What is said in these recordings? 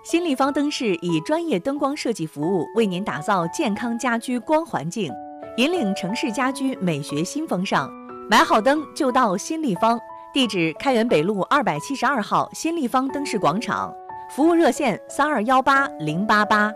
新立方灯饰以专业灯光设计服务，为您打造健康家居光环境，引领城市家居美学新风尚。买好灯就到新立方，地址开元北路272号新立方灯饰广场，服务热线3218-088。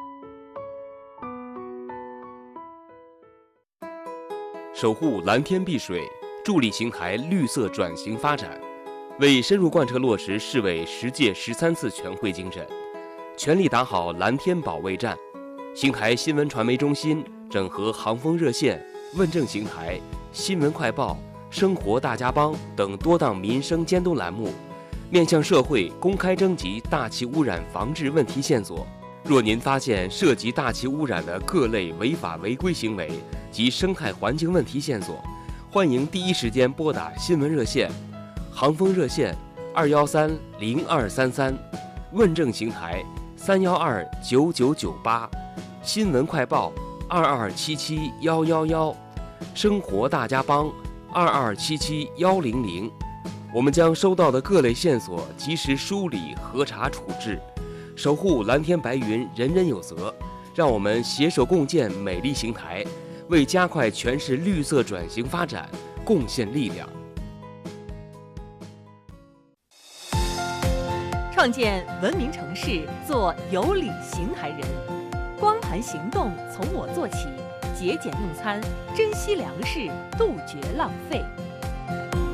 守护蓝天碧水，助力邢台绿色转型发展。为深入贯彻落实市委10届13次全会精神，全力打好蓝天保卫战，邢台新闻传媒中心整合航风热线、问政邢台、新闻快报、生活大家帮等多档民生监督栏目，面向社会公开征集大气污染防治问题线索。若您发现涉及大气污染的各类违法违规行为及生态环境问题线索，欢迎第一时间拨打新闻热线。航风热线213-0233，问政邢台312-9998，新闻快报2277-111，生活大家帮2277-100。我们将收到的各类线索及时梳理、核查、处置，守护蓝天白云，人人有责。让我们携手共建美丽邢台，为加快全市绿色转型发展贡献力量。 创建文明城市，做有礼邢台人。光盘行动从我做起，节俭用餐，珍惜粮食，杜绝浪费。